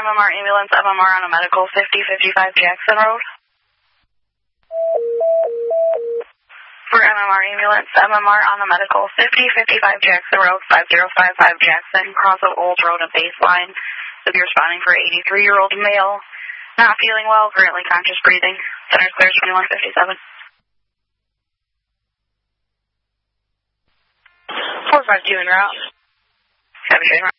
MMR ambulance, MMR on a medical, 5055 Jackson Road. For MMR ambulance, MMR on a medical, 5055 Jackson Road, 5055 Jackson, cross of Old Road and Baseline. So be responding for 83-year-old male, not feeling well, currently conscious breathing. Center's clear 2157. 452 en route. Copy, en route.